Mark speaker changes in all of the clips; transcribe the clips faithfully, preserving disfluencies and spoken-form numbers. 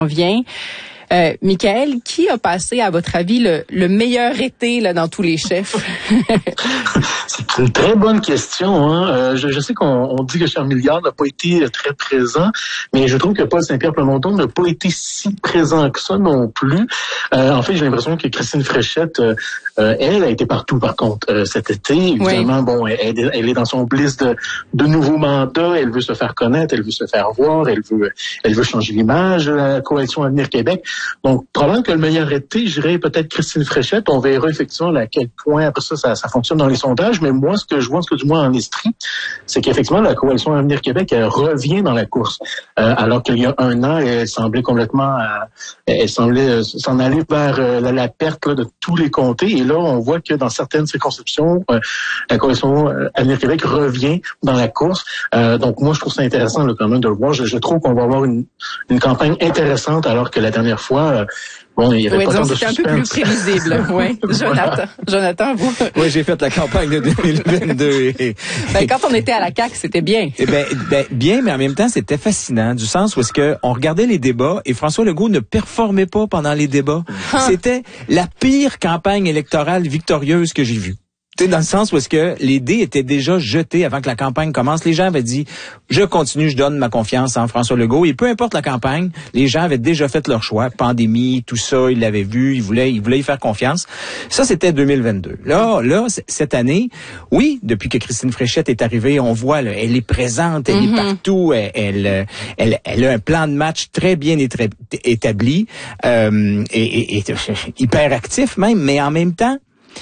Speaker 1: vient. Euh, Michael, qui a passé, à votre avis, le, le meilleur été là dans tous les chefs?
Speaker 2: C'est une très bonne question. Hein. Euh, je, je sais qu'on on dit que Charles Milliard n'a pas été très présent, mais je trouve que Paul Saint-Pierre Plamondon n'a pas été si présent que ça non plus. Euh, en fait, j'ai l'impression que Christine Fréchette, euh, elle a été partout par contre euh, cet été. Évidemment, oui. bon, elle, elle est dans son bliss de, de nouveaux mandats. Elle veut se faire connaître, elle veut se faire voir, elle veut, elle veut changer l'image de la coalition Avenir Québec. Donc, probablement que le meilleur été, je dirais peut-être Christine Fréchette. On verra effectivement à quel point après ça, ça, ça fonctionne dans les sondages. Mais moi, ce que je vois, ce que du moins en Estrie, c'est qu'effectivement, la coalition Avenir Québec, elle revient dans la course. Euh, alors qu'il y a un an, elle semblait complètement, euh, elle semblait euh, s'en aller vers euh, la, la perte là, de tous les comtés. Et là, on voit que dans certaines circonscriptions, euh, la coalition euh, Avenir Québec revient dans la course. Euh, donc, moi, je trouve ça intéressant là, quand même de le voir. Je, je trouve qu'on va avoir une, une campagne intéressante alors que la dernière fois, euh, bon, il y avait
Speaker 1: oui,
Speaker 2: pas tant de
Speaker 1: c'était
Speaker 2: suspense.
Speaker 1: un peu plus prévisible. Oui. Jonathan, Jonathan, vous.
Speaker 3: Oui, j'ai fait la campagne de deux mille vingt-deux. Et,
Speaker 1: ben, quand on était à la C A Q, c'était bien.
Speaker 3: Eh ben, ben, bien, mais en même temps, c'était fascinant, du sens où est-ce que on regardait les débats et François Legault ne performait pas pendant les débats. Hein? C'était la pire campagne électorale victorieuse que j'ai vue. Tu sais, dans le sens où est-ce que les dés étaient déjà jetés avant que la campagne commence. Les gens avaient dit, je continue, je donne ma confiance en François Legault. Et peu importe la campagne, les gens avaient déjà fait leur choix. Pandémie, tout ça, ils l'avaient vu, ils voulaient, ils voulaient y faire confiance. Ça, c'était deux mille vingt-deux. Là, là, c- cette année, oui, depuis que Christine Fréchette est arrivée, on voit, là, elle est présente, elle mm-hmm. est partout, elle, elle, elle, elle a un plan de match très bien étra- établi, euh, et, et, et hyper actif même, mais en même temps,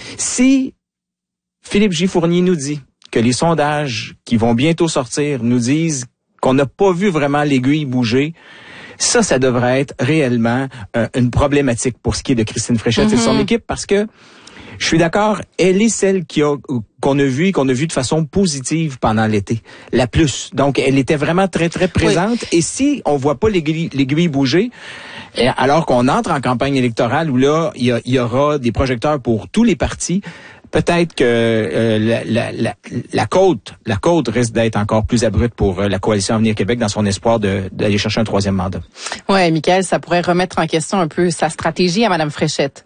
Speaker 3: si Philippe J. Fournier nous dit que les sondages qui vont bientôt sortir nous disent qu'on n'a pas vu vraiment l'aiguille bouger. Ça, ça devrait être réellement euh, une problématique pour ce qui est de Christine Fréchette mm-hmm. et de son équipe, parce que je suis d'accord, elle est celle qui a qu'on a vu et qu'on a vu de façon positive pendant l'été, la plus. Donc, elle était vraiment très, très présente. Oui. Et si on voit pas l'aiguille, l'aiguille bouger, alors qu'on entre en campagne électorale où là, il y, a, il y aura des projecteurs pour tous les partis, peut-être que euh, la, la, la, la côte, la côte risque d'être encore plus abrupte pour euh, la coalition Avenir Québec dans son espoir de, d'aller chercher un troisième mandat.
Speaker 1: Ouais, Michael, ça pourrait remettre en question un peu sa stratégie à Mme Fréchette.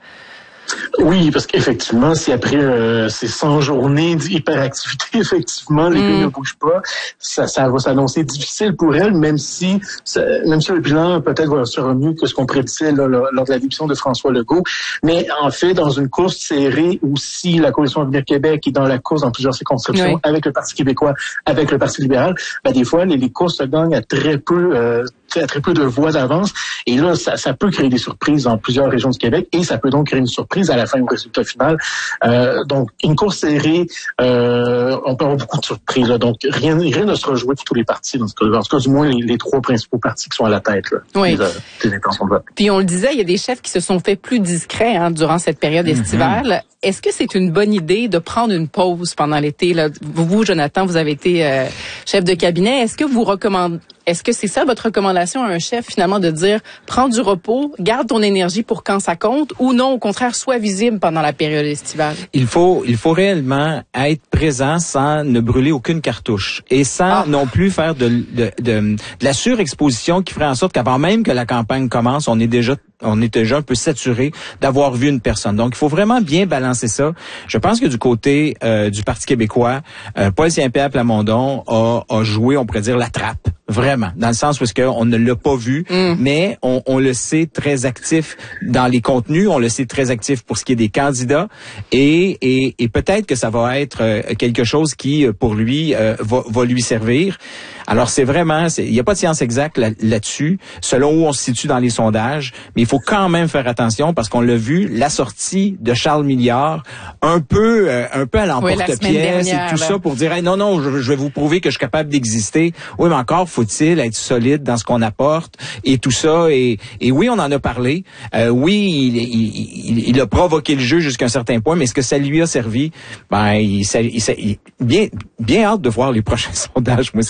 Speaker 2: Oui, parce qu'effectivement, si après euh, ces cent journées d'hyperactivité, effectivement, les mm. ne bougent pas, ça, ça va s'annoncer difficile pour elle, même si ça, même si le bilan peut-être va sera mieux que ce qu'on prédisait là, lors, lors de la démission de François Legault. Mais en fait, dans une course serrée où si la coalition Avenir Québec est dans la course dans plusieurs circonscriptions oui. avec le Parti québécois, avec le Parti libéral, ben des fois, les, les courses se gagnent à très peu euh, à très peu de voix d'avance. Et là, ça, ça peut créer des surprises dans plusieurs régions du Québec et ça peut donc créer une surprise à la fin au résultat final. Euh, donc, une course serrée, euh, on peut avoir beaucoup de surprises. Là. Donc, rien, rien ne sera joué pour tous les partis. Dans ce cas, en tout cas, du moins, les, les trois principaux partis qui sont à la tête là,
Speaker 1: oui.
Speaker 2: des, des intentions de vote.
Speaker 1: Puis, on le disait, il y a des chefs qui se sont fait plus discrets hein, durant cette période mm-hmm. estivale. Est-ce que c'est une bonne idée de prendre une pause pendant l'été? Là? Vous, Jonathan, vous avez été euh, chef de cabinet. Est-ce que vous recommandez, est-ce que c'est ça votre recommandation à un chef, finalement, de dire, prends du repos, garde ton énergie pour quand ça compte, ou non, au contraire, sois visible pendant la période estivale?
Speaker 3: Il faut, il faut réellement être présent sans ne brûler aucune cartouche et sans ah. non plus faire de, de, de, de la surexposition qui ferait en sorte qu'avant même que la campagne commence, on est déjà on est déjà un peu saturé d'avoir vu une personne. Donc, il faut vraiment bien balancer ça. Je pense que du côté euh, du Parti québécois, euh, Paul Saint-Pierre Plamondon a, a joué, on pourrait dire, la trappe. Vraiment. Dans le sens où est-ce qu'on ne l'a pas vu, mm. mais on, on le sait très actif dans les contenus, on le sait très actif pour ce qui est des candidats et, et, et peut-être que ça va être euh, quelque chose qui, pour lui, euh, va, va lui servir. Alors, c'est vraiment, il n'y a pas de science exacte là, là-dessus, selon où on se situe dans les sondages, mais il faut quand même faire attention parce qu'on l'a vu, la sortie de Charles Milliard, un peu euh, un peu à l'emporte-pièce oui, et tout là. Ça pour dire hey, non, non, je, je vais vous prouver que je suis capable d'exister. Oui, mais encore faut-il être solide dans ce qu'on apporte et tout ça. Et, et oui, on en a parlé. Euh, oui, il, il, il, il a provoqué le jeu jusqu'à un certain point, mais est-ce que ça lui a servi? Ben, il, ça, il, ça, il bien, bien hâte de voir les prochains sondages, moi aussi, voir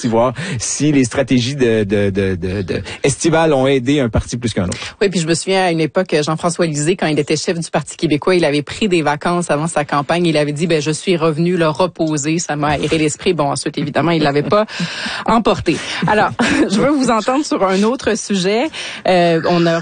Speaker 3: si les stratégies de, de, de, de, de estivales ont aidé un parti plus qu'un autre.
Speaker 1: Oui, puis je me souviens à une époque, Jean-François Lisée, quand il était chef du Parti québécois, il avait pris des vacances avant sa campagne. Il avait dit, ben je suis revenu le reposer. Ça m'a aéré l'esprit. Bon, ensuite, évidemment, il l'avait pas emporté. Alors, je veux vous entendre sur un autre sujet. Euh, on a